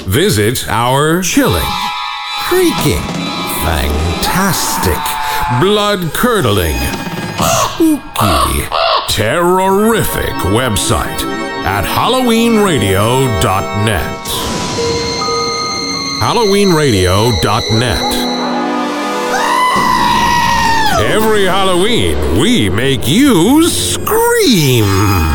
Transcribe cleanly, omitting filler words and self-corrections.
Visit our chilling, freaking, fantastic, blood-curdling, spooky, terrorific website at HalloweenRadio.net. HalloweenRadio.net. Every Halloween, we make you scream.